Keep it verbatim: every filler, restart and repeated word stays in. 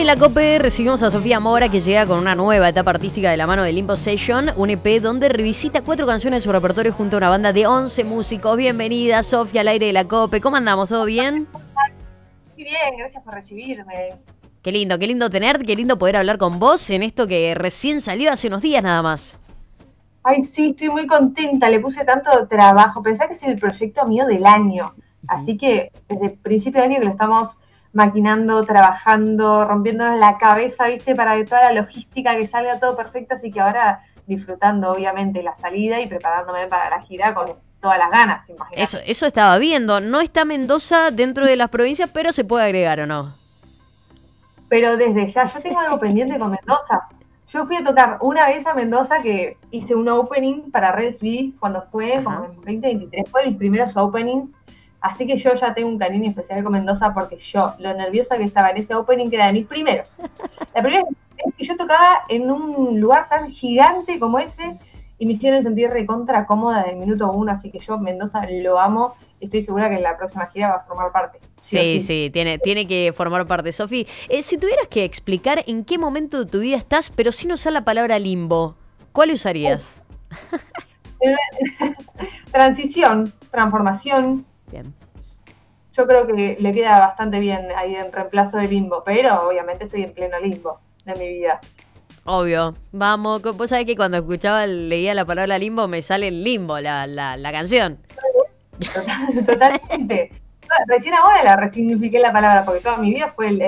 de la COPE recibimos a Sofía Mora, que llega con una nueva etapa artística de la mano de Limbo Session, un E P donde revisita cuatro canciones de su repertorio junto a una banda de once músicos. Bienvenida, Sofía, al aire de la COPE. ¿Cómo andamos? ¿Todo bien? Muy bien, gracias por recibirme. Qué lindo, qué lindo tenerte, qué lindo poder hablar con vos en esto que recién salió hace unos días nada más. Ay, sí, estoy muy contenta, le puse tanto trabajo. Pensá que es el proyecto mío del año. Así que desde el principio de año que lo estamos maquinando, trabajando, rompiéndonos la cabeza, ¿viste? Para que toda la logística que salga todo perfecto. Así que ahora disfrutando, obviamente, la salida y preparándome para la gira con todas las ganas, imagínate. Eso, eso estaba viendo. No está Mendoza dentro de las provincias, pero se puede agregar, ¿o no? Pero desde ya, yo tengo algo pendiente con Mendoza. Yo fui a tocar una vez a Mendoza, que hice un opening para Red S B cuando fue, Ajá. como en veinte veintitrés, fue de mis primeros openings. Así que yo ya tengo un cariño especial con Mendoza porque yo, lo nerviosa que estaba en ese opening, que era de mis primeros. La primera vez que yo tocaba en un lugar tan gigante como ese y me hicieron sentir recontra cómoda desde el minuto uno, así que yo Mendoza lo amo. Estoy segura que en la próxima gira va a formar parte. Sí, Sí, sí, sí, tiene, tiene que formar parte. Sofi, eh, si tuvieras que explicar en qué momento de tu vida estás, pero sin usar la palabra limbo, ¿cuál usarías? Transición, transformación. Bien. Yo creo que le queda bastante bien ahí en reemplazo de limbo, pero obviamente estoy en pleno limbo de mi vida. Obvio. Vamos, co- vos sabés que cuando escuchaba, leía la palabra limbo, me sale en limbo la, la, la canción. Total- totalmente. Recién ahora la resignifiqué la palabra, porque toda mi vida fue el,